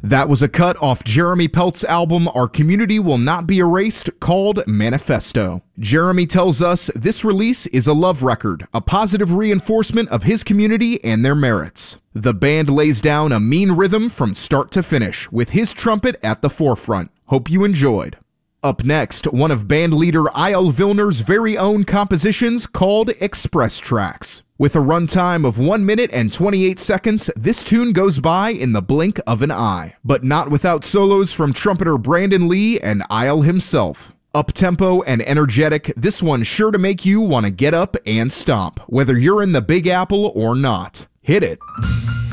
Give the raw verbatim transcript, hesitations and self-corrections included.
That was a cut off Jeremy Pelt's album Our Community Will Not Be Erased, called Manifesto. Jeremy tells us this release is a love record, a positive reinforcement of his community and their merits. The band lays down a mean rhythm from start to finish, with his trumpet at the forefront. Hope you enjoyed. Up next, one of band leader Eyal Vilner's very own compositions called Express Tracks. With a runtime of one minute and twenty-eight seconds, this tune goes by in the blink of an eye. But not without solos from trumpeter Brandon Lee and Eyal himself. Up-tempo and energetic, this one's sure to make you want to get up and stomp, whether you're in the Big Apple or not. Hit it.